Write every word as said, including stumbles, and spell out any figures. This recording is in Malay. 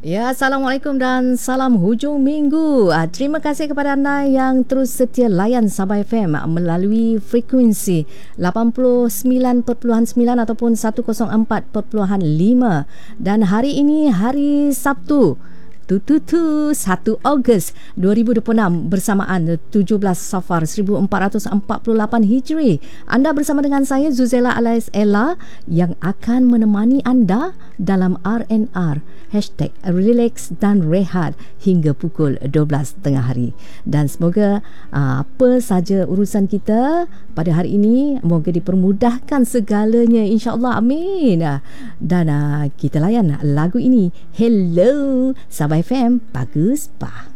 Ya, Assalamualaikum dan salam hujung minggu. Ah, Terima kasih kepada anda yang terus setia layan Sabah F M melalui frekuensi lapan puluh sembilan perpuluhan sembilan ataupun seratus empat perpuluhan lima. Dan hari ini hari Sabtu, tu tu tu satu Ogos dua ribu dua puluh enam bersamaan tujuh belas Safar seribu empat ratus empat puluh lapan Hijri. Anda bersama dengan saya Zuzela alias Ella yang akan menemani anda dalam R and R hashtag relax dan rehat hingga pukul dua belas tengah hari. Dan semoga aa, apa saja urusan kita pada hari ini moga dipermudahkan segalanya, insya-Allah, amin. Dan aa, kita layan lagu ini. Hello Sabah F M, bagus bah.